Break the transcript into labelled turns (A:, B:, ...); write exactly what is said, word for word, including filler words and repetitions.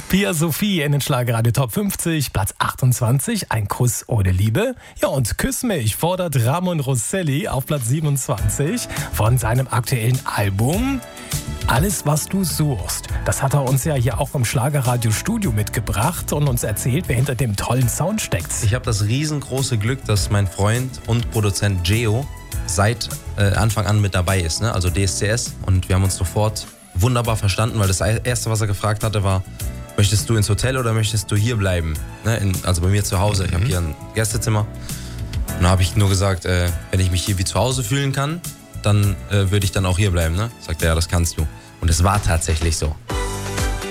A: Pia Sophie in den Schlagerradio Top fünfzig, Platz achtundzwanzig, Ein Kuss ohne Liebe. Ja, und Küss mich fordert Ramon Rosselli auf Platz siebenundzwanzig von seinem aktuellen Album Alles, was du suchst. Das hat er uns ja hier auch im Schlagerradio-Studio mitgebracht und uns erzählt, wer hinter dem tollen Sound steckt.
B: Ich habe das riesengroße Glück, dass mein Freund und Produzent Geo seit äh, Anfang an mit dabei ist, ne? Also D S C S. Und wir haben uns sofort wunderbar verstanden, weil das Erste, was er gefragt hatte, war: Möchtest du ins Hotel oder möchtest du hier bleiben? Ne, in, also bei mir zu Hause. Ich habe hier ein Gästezimmer. Und da habe ich nur gesagt, äh, wenn ich mich hier wie zu Hause fühlen kann, dann äh, würde ich dann auch hier bleiben. Ne? Sagt er, ja, das kannst du. Und es war tatsächlich so.